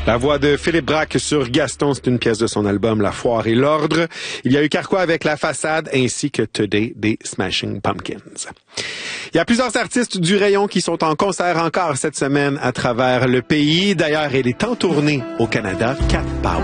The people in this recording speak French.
La voix de Philippe Braque sur Gaston, c'est une pièce de son album La Foire et l'Ordre. Il y a eu Carquois avec La Façade ainsi que Today des Smashing Pumpkins. Il y a plusieurs artistes du rayon qui sont en concert encore cette semaine à travers le pays. D'ailleurs, elle est en tournée au Canada. Cat Power.